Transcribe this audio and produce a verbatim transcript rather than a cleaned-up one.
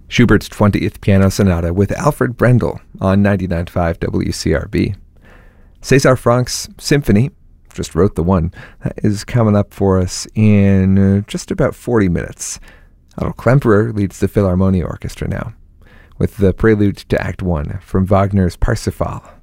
Schubert's twentieth Piano Sonata with Alfred Brendel on ninety-nine point five W C R B. César Franck's Symphony, just wrote the one, is coming up for us in uh, just about forty minutes. Otto Klemperer leads the Philharmonia Orchestra now, with the prelude to Act One from Wagner's Parsifal.